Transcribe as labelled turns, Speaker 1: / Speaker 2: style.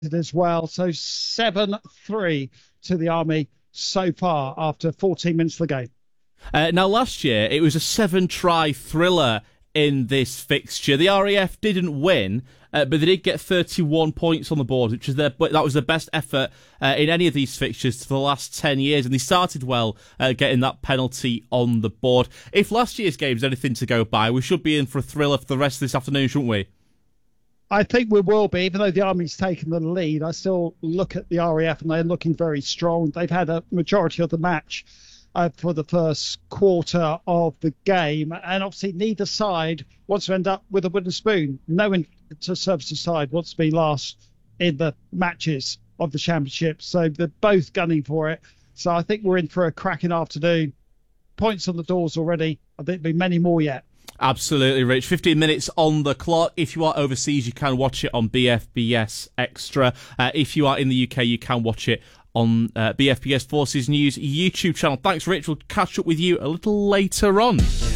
Speaker 1: as well. So 7-3 to the Army so far after 14 minutes of the game.
Speaker 2: Now, last year, it was a 7-try thriller in this fixture. The RAF didn't win, but they did get 31 points on the board, that was the best effort in any of these fixtures for the last 10 years, and they started well getting that penalty on the board. If last year's game is anything to go by, we should be in for a thriller for the rest of this afternoon, shouldn't we?
Speaker 1: I think we will be, even though the Army's taken the lead. I still look at the RAF and they're looking very strong. They've had a majority of the match for the first quarter of the game. And obviously neither side wants to end up with a wooden spoon. No inter-services side wants to be last in the matches of the championship. So they're both gunning for it. So I think we're in for a cracking afternoon. Points on the doors already. I think there'll be many more yet.
Speaker 2: Absolutely, Rich. 15 minutes on the clock. If you are overseas, you can watch it on BFBS Extra. If you are in the UK, you can watch it on BFBS Forces News YouTube channel. Thanks, Rich. We'll catch up with you a little later on.